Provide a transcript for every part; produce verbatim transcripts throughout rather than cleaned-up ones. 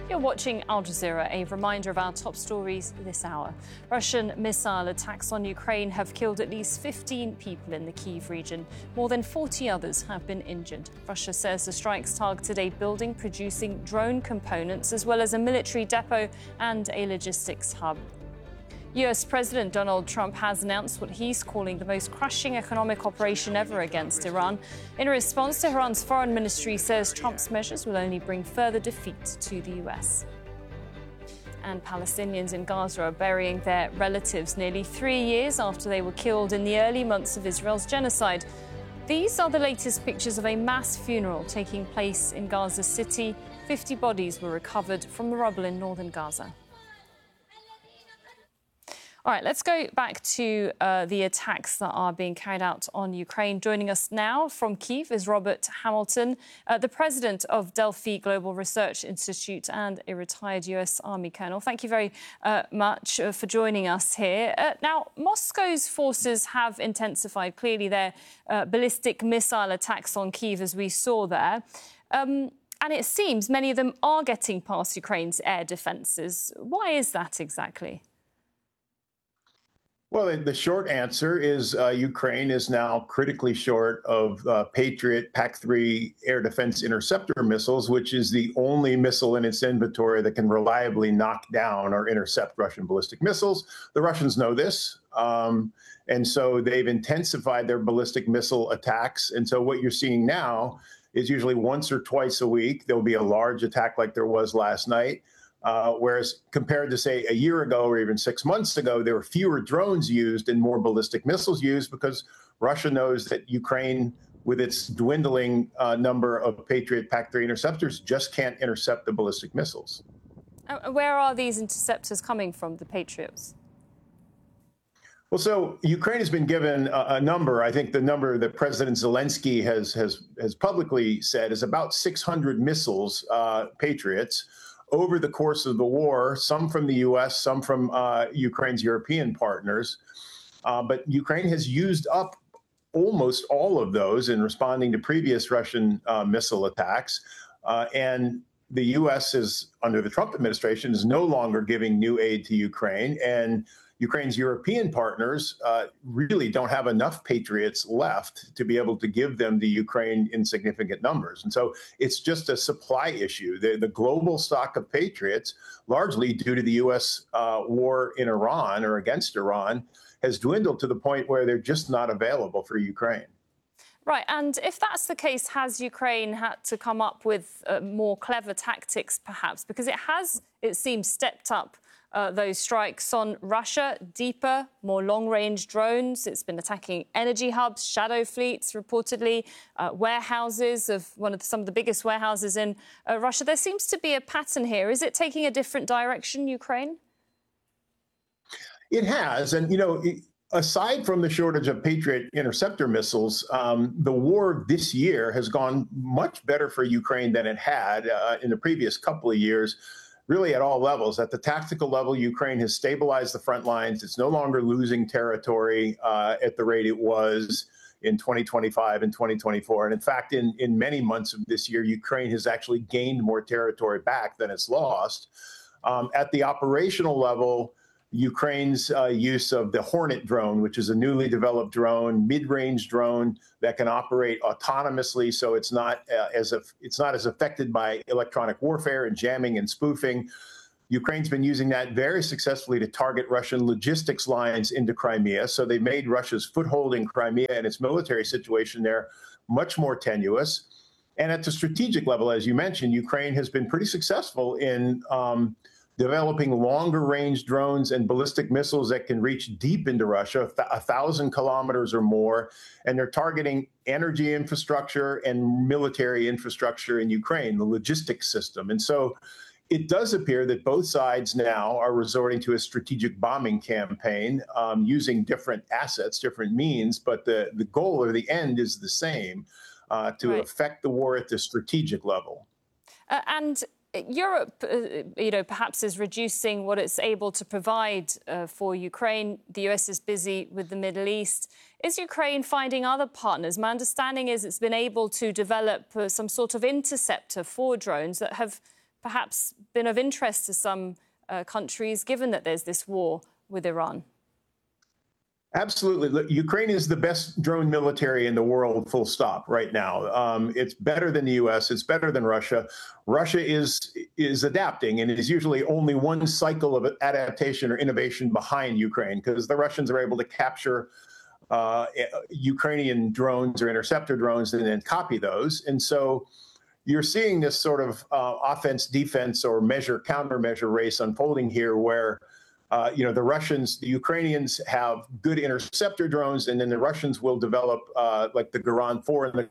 You're watching Al Jazeera, a reminder of our top stories this hour. Russian missile attacks on Ukraine have killed at least fifteen people in the Kyiv region. More than forty others have been injured. Russia says the strikes targeted a building producing drone components, as well as a military depot and a logistics hub. U S President Donald Trump has announced what he's calling the most crushing economic operation ever against Iran. In response, Tehran's foreign ministry says Trump's measures will only bring further defeat to the U S. And Palestinians in Gaza are burying their relatives nearly three years after they were killed in the early months of Israel's genocide. These are the latest pictures of a mass funeral taking place in Gaza City. fifty bodies were recovered from the rubble in northern Gaza. All right, let's go back to uh, the attacks that are being carried out on Ukraine. Joining us now from Kyiv is Robert Hamilton, uh, the president of Delphi Global Research Institute and a retired U S Army colonel. Thank you very uh, much uh, for joining us here. Uh, now, Moscow's forces have intensified, clearly, their uh, ballistic missile attacks on Kyiv, as we saw there. Um, and it seems many of them are getting past Ukraine's air defences. Why is that exactly? Well, the short answer is uh, Ukraine is now critically short of uh, Patriot P A C three air defense interceptor missiles, which is the only missile in its inventory that can reliably knock down or intercept Russian ballistic missiles. The Russians know this, um, and so they've intensified their ballistic missile attacks. And so what you're seeing now is usually once or twice a week, there'll be a large attack like there was last night. Uh, whereas compared to, say, a year ago or even six months ago, there were fewer drones used and more ballistic missiles used because Russia knows that Ukraine, with its dwindling uh, number of Patriot P A C three interceptors, just can't intercept the ballistic missiles. Uh, where are these interceptors coming from, the Patriots? Well, so Ukraine has been given a, a number. I think the number that President Zelensky has has has publicly said is about six hundred missiles, uh, Patriots, over the course of the war, some from the U S, some from uh, Ukraine's European partners. Uh, but Ukraine has used up almost all of those in responding to previous Russian uh, missile attacks. Uh, and the U S is, under the Trump administration, is no longer giving new aid to Ukraine. And Ukraine's European partners uh, really don't have enough Patriots left to be able to give them to Ukraine in significant numbers. And so it's just a supply issue. The, the global stock of Patriots, largely due to the U S uh, war in Iran or against Iran, has dwindled to the point where they're just not available for Ukraine. Right, and if that's the case, has Ukraine had to come up with uh, more clever tactics, perhaps? Because it has, it seems, stepped up Uh, those strikes on Russia, deeper, more long-range drones. It's been attacking energy hubs, shadow fleets, reportedly, uh, warehouses of one of the, some of the biggest warehouses in uh, Russia. There seems to be a pattern here. Is it taking a different direction, Ukraine? It has. And, you know, it, aside from the shortage of Patriot interceptor missiles, um, the war this year has gone much better for Ukraine than it had uh, in the previous couple of years. Really at all levels. At the tactical level, Ukraine has stabilized the front lines. It's no longer losing territory uh, at the rate it was in twenty twenty-five and twenty twenty-four. And in fact, in, in many months of this year, Ukraine has actually gained more territory back than it's lost. Um, at the operational level, Ukraine's uh, use of the Hornet drone, which is a newly developed drone, mid-range drone that can operate autonomously, so it's not uh, as if it's not as affected by electronic warfare and jamming and spoofing. Ukraine's been using that very successfully to target Russian logistics lines into Crimea. So they made Russia's foothold in Crimea and its military situation there much more tenuous. And at the strategic level, as you mentioned, Ukraine has been pretty successful in um, developing longer range drones and ballistic missiles that can reach deep into Russia, a thousand kilometers or more. And they're targeting energy infrastructure and military infrastructure in Ukraine, the logistics system. And so it does appear that both sides now are resorting to a strategic bombing campaign um, using different assets, different means. But the, the goal or the end is the same, uh, to right. affect the war at the strategic level. Uh, and Europe, uh, you know, perhaps is reducing what it's able to provide uh, for Ukraine. The U S is busy with the Middle East. Is Ukraine finding other partners? My understanding is it's been able to develop uh, some sort of interceptor for drones that have perhaps been of interest to some uh, countries, given that there's this war with Iran? Absolutely. Look, Ukraine is the best drone military in the world, full stop, right now. Um, it's better than the U S. It's better than Russia. Russia is is adapting and is usually only one cycle of adaptation or innovation behind Ukraine, because the Russians are able to capture uh, Ukrainian drones or interceptor drones and then copy those. And so you're seeing this sort of uh, offense, defense, or measure, countermeasure race unfolding here, where Uh, you know, the Russians, the Ukrainians have good interceptor drones, and then the Russians will develop uh, like the Garan four and the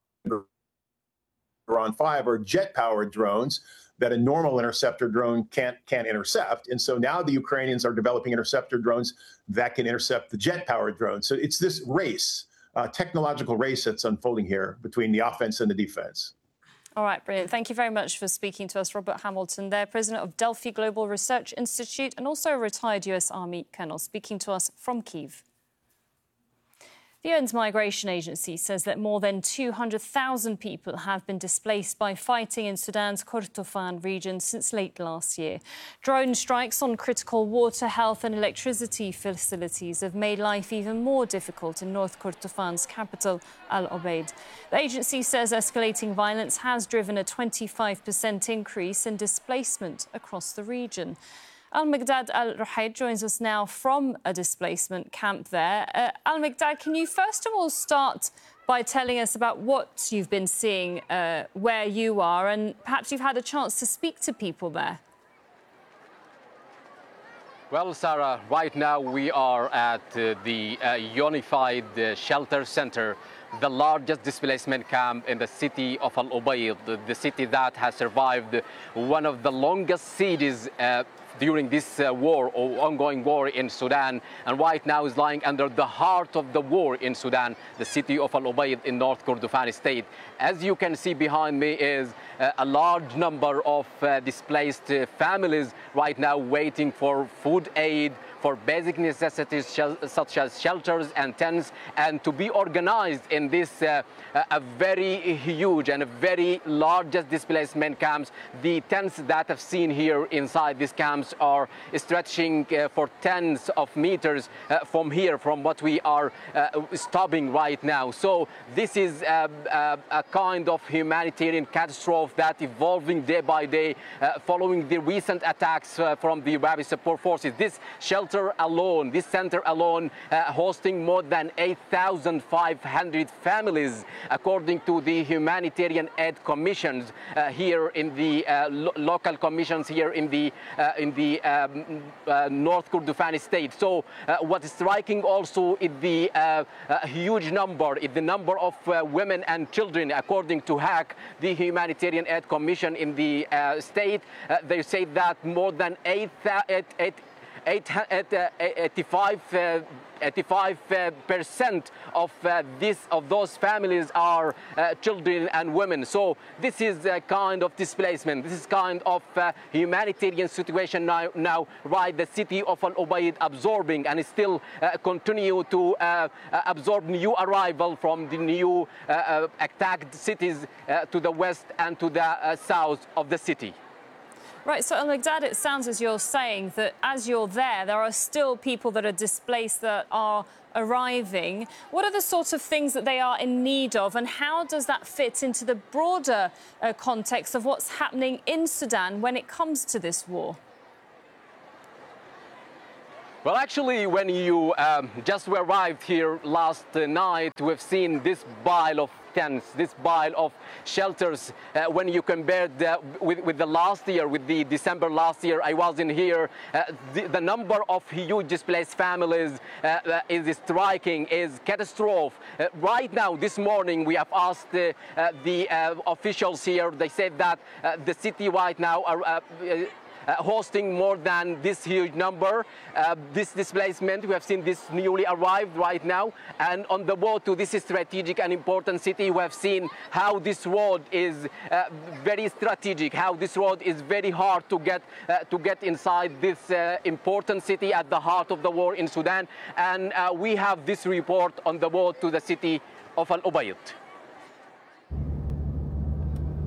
Garan five, or jet-powered drones that a normal interceptor drone can't can't intercept. And so now the Ukrainians are developing interceptor drones that can intercept the jet-powered drones. So it's this race, uh, technological race that's unfolding here between the offense and the defense. All right, brilliant. Thank you very much for speaking to us, Robert Hamilton there, president of Delphi Global Research Institute and also a retired U S Army colonel, speaking to us from Kyiv. The U N's Migration Agency says that more than two hundred thousand people have been displaced by fighting in Sudan's Kordofan region since late last year. Drone strikes on critical water, health and electricity facilities have made life even more difficult in North Kordofan's capital, Al Obeid. The agency says escalating violence has driven a twenty-five percent increase in displacement across the region. Al-Miqdad Al-Ruhayd joins us now from a displacement camp there. Uh, Al-Miqdad, can you first of all start by telling us about what you've been seeing uh, where you are, and perhaps you've had a chance to speak to people there? Well, Sarah, right now we are at uh, the uh, Unified uh, Shelter Center, the largest displacement camp in the city of Al Obeid, the city that has survived one of the longest sieges uh, during this uh, war or ongoing war in Sudan, and right now is lying under the heart of the war in Sudan, the city of Al Obeid in North Kordofan state. As you can see behind me is uh, a large number of uh, displaced uh, families right now waiting for food aid, for basic necessities such as shelters and tents, and to be organized in this uh, a very huge and a very largest displacement camps. The tents that I've seen here inside these camps are stretching uh, for tens of meters uh, from here, from what we are uh, stopping right now. So this is uh, uh, a kind of humanitarian catastrophe that evolving day by day uh, following the recent attacks uh, from the Arabi support forces. This shelter alone, this center alone, uh, hosting more than eight thousand five hundred families, according to the humanitarian aid commissions uh, here in the uh, lo local commissions here in the uh, in the um, uh, North Kordofan state. So uh, what is striking also is the uh, uh, huge number, is the number of uh, women and children, according to H A C, the humanitarian aid commission in the uh, state. Uh, they say that more than eight, eight, eight eighty-five percent of uh, this of those families are uh, children and women. So this is a kind of displacement. This is kind of uh, humanitarian situation now. Now, right, the city of Al Obeid absorbing and still uh, continue to uh, absorb new arrival from the new uh, attacked cities uh, to the west and to the uh, south of the city. Right, so Al-Miqdad, it sounds as you're saying that as you're there, there are still people that are displaced that are arriving. What are the sorts of things that they are in need of, and how does that fit into the broader uh, context of what's happening in Sudan when it comes to this war? Well, actually, when you um, just arrived here last uh, night, we've seen this pile of tents, this pile of shelters. Uh, when you compare the, with, with the last year, with the December last year, I was in here. Uh, the, the number of huge displaced families uh, uh, is striking, is catastrophic. Uh, right now, this morning, we have asked uh, uh, the uh, officials here. They said that uh, the city right now are uh, uh, Uh, hosting more than this huge number. Uh, this displacement, we have seen this newly arrived right now, and on the road to this strategic and important city, we have seen how this road is uh, very strategic, how this road is very hard to get uh, to get inside this uh, important city at the heart of the war in Sudan. And uh, we have this report on the road to the city of Al Obeid.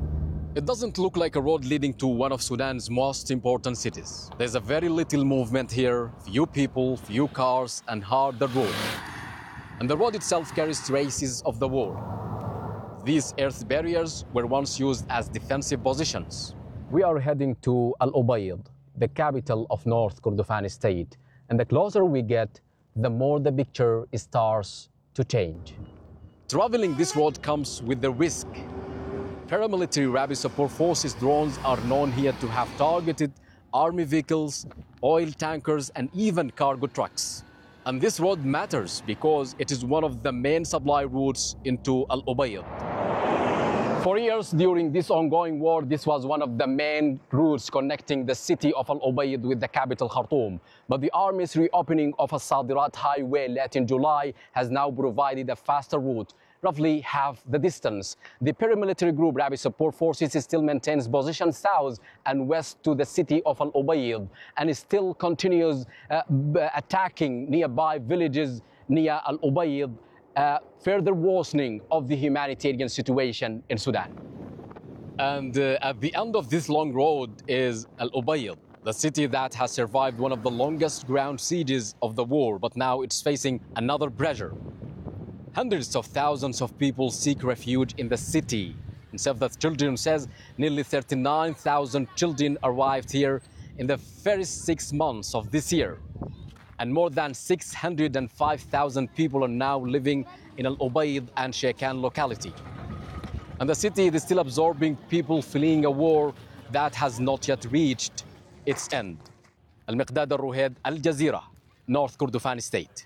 It doesn't look like a road leading to one of Sudan's most important cities. There's a very little movement here, few people, few cars, and hard the road. And the road itself carries traces of the war. These earth barriers were once used as defensive positions. We are heading to Al Ubaid, the capital of North Kordofan state. And the closer we get, the more the picture starts to change. Traveling this road comes with the risk. Paramilitary rapid support forces drones are known here to have targeted army vehicles, oil tankers, and even cargo trucks. And this road matters because it is one of the main supply routes into Al Ubaid. For years during this ongoing war, this was one of the main routes connecting the city of Al Ubaid with the capital Khartoum. But the army's reopening of a Sadirat highway late in July has now provided a faster route, roughly half the distance. The paramilitary group Rapid Support Forces still maintains positions south and west to the city of Al Ubaid and still continues uh, attacking nearby villages near Al Ubaid, uh, further worsening of the humanitarian situation in Sudan. And uh, at the end of this long road is Al Ubaid, the city that has survived one of the longest ground sieges of the war, but now it's facing another pressure. Hundreds of thousands of people seek refuge in the city. And Save the Children says nearly thirty-nine thousand children arrived here in the first six months of this year. And more than six hundred five thousand people are now living in Al Ubaid and Shekan locality. And the city is still absorbing people fleeing a war that has not yet reached its end. Al-Miqdad Al-Ruhaid, Al Jazeera, North Kordofan State.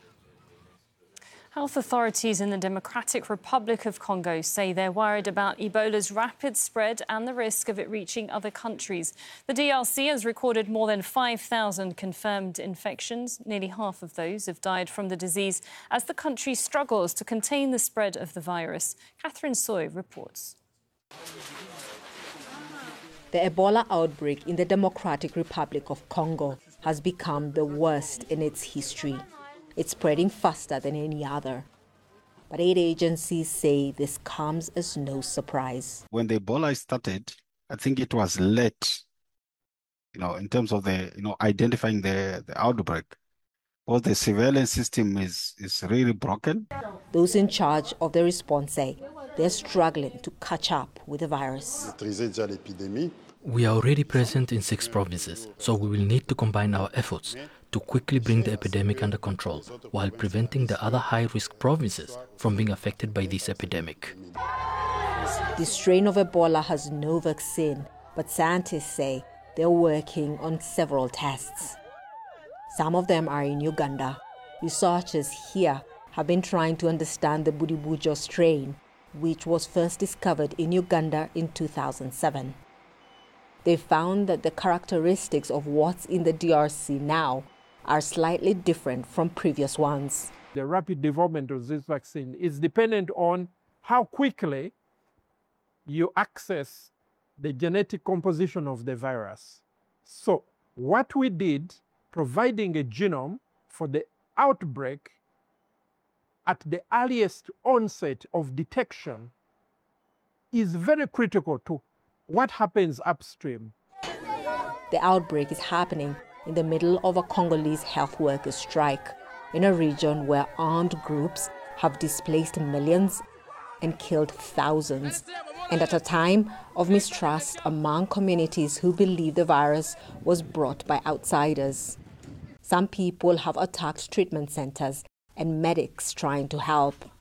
Health authorities in the Democratic Republic of Congo say they're worried about Ebola's rapid spread and the risk of it reaching other countries. The D R C has recorded more than five thousand confirmed infections. Nearly half of those have died from the disease as the country struggles to contain the spread of the virus. Catherine Soy reports. The Ebola outbreak in the Democratic Republic of Congo has become the worst in its history. It's spreading faster than any other. But aid agencies say this comes as no surprise. When the Ebola started, I think it was late, you know, in terms of the, you know, identifying the, the outbreak. Because the surveillance system is, is really broken. Those in charge of the response say they're struggling to catch up with the virus. We are already present in six provinces, so we will need to combine our efforts to quickly bring the epidemic under control while preventing the other high-risk provinces from being affected by this epidemic. The strain of Ebola has no vaccine, but scientists say they're working on several tests. Some of them are in Uganda. Researchers here have been trying to understand the Bundibugyo strain, which was first discovered in Uganda in two thousand seven. They found that the characteristics of what's in the D R C now are slightly different from previous ones. The rapid development of this vaccine is dependent on how quickly you access the genetic composition of the virus. So what we did, providing a genome for the outbreak at the earliest onset of detection, is very critical to what happens upstream. The outbreak is happening in the middle of a Congolese health workers' strike in a region where armed groups have displaced millions and killed thousands, and at a time of mistrust among communities who believe the virus was brought by outsiders. Some people have attacked treatment centers and medics trying to help.